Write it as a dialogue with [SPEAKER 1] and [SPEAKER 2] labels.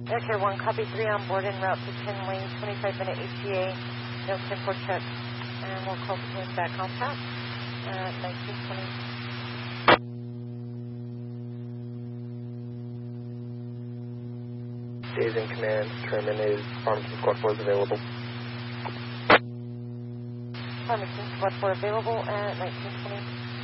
[SPEAKER 1] Air 1, copy 3 on board en route to Tinley, 25-minute ETA, no 10-4 check, and we'll call between back contact at 1920.
[SPEAKER 2] Days in command, determine is Farmington Squad 4 is available.
[SPEAKER 1] Farmington Squad 4 available at 1920.